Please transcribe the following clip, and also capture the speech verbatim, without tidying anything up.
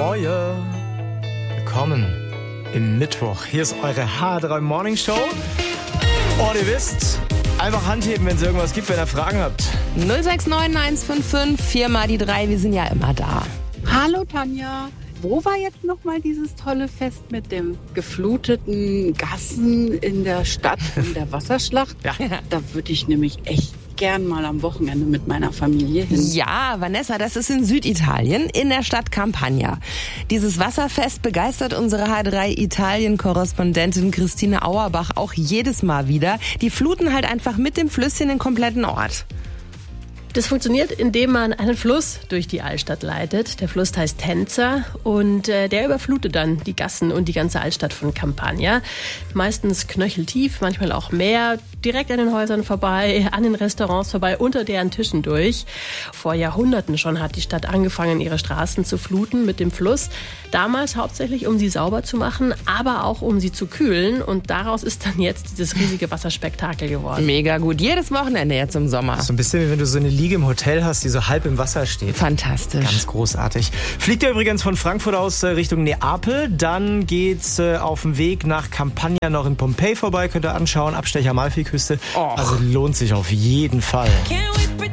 Moje. Willkommen im Mittwoch. Hier ist eure H drei Morning Show. Und ihr wisst, einfach Hand heben, wenn es irgendwas gibt, wenn ihr Fragen habt. null sechs neun eins fünf fünf vier mal die drei, wir sind ja immer da. Hallo Tanja, wo war jetzt nochmal dieses tolle Fest mit dem gefluteten Gassen in der Stadt und der Wasserschlacht? Ja. Da würde ich nämlich echt gern mal am Wochenende mit meiner Familie hin. Ja, Vanessa, das ist in Süditalien, in der Stadt Campania. Dieses Wasserfest begeistert unsere H drei Italien-Korrespondentin Christine Auerbach auch jedes Mal wieder. Die fluten halt einfach mit dem Flüsschen den kompletten Ort. Das funktioniert, indem man einen Fluss durch die Altstadt leitet. Der Fluss heißt Tenza und äh, der überflutet dann die Gassen und die ganze Altstadt von Campania. Meistens knöcheltief, manchmal auch mehr, direkt an den Häusern vorbei, an den Restaurants vorbei, unter deren Tischen durch. Vor Jahrhunderten schon hat die Stadt angefangen, ihre Straßen zu fluten mit dem Fluss. Damals hauptsächlich, um sie sauber zu machen, aber auch um sie zu kühlen. Und daraus ist dann jetzt dieses riesige Wasserspektakel geworden. Mega gut. Jedes Wochenende jetzt im Sommer. So ein bisschen wie wenn du so eine Liege im Hotel hast, die so halb im Wasser steht. Fantastisch. Ganz großartig. Fliegt ihr übrigens von Frankfurt aus äh, Richtung Neapel, dann geht's äh, auf dem Weg nach Campania noch in Pompeji vorbei, könnt ihr anschauen, Abstecher Amalfiküste. Och. Also lohnt sich auf jeden Fall.